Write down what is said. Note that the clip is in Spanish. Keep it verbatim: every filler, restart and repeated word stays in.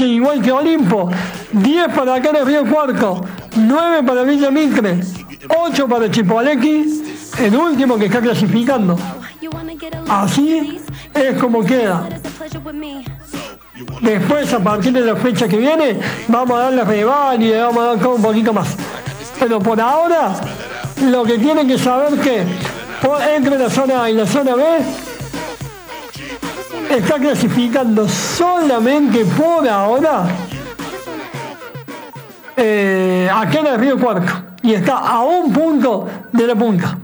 once igual que Olimpo, diez para acá en Río Cuarto, nueve para Villa Mitre, ocho para Chipolequi, el último que está clasificando. Así es como queda. Después, a partir de la fecha que viene, vamos a darle rival y le vamos a dar todo un poquito más. Pero por ahora, lo que tienen que saber que por, entre la zona A y la zona B, está clasificando solamente por ahora eh, acá en el Río Cuarto. Y está a un punto de la punta.